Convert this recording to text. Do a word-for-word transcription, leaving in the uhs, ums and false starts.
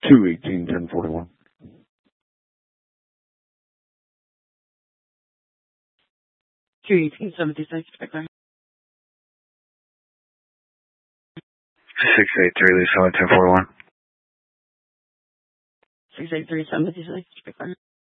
two eighteen ten forty-one. two eighteen seventy-six, Background. six eight three, Lisa, ten forty-one. six eight three seventy-six, Background.